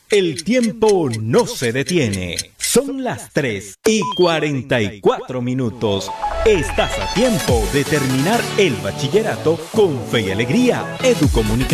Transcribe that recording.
El tiempo no se detiene. Son las 3:44. Estás a tiempo de terminar el bachillerato con fe y alegría. Educomunicación.